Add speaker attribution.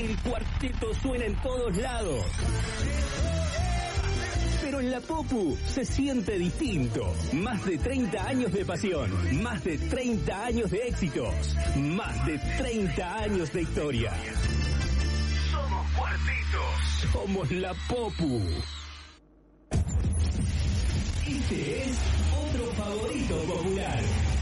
Speaker 1: El cuarteto suena en todos lados. Pero en la Popu se siente distinto. Más de 30 años de pasión, más de 30 años de éxitos, más de 30 años de historia. Somos Cuartetos. Somos la Popu. Este es otro favorito popular.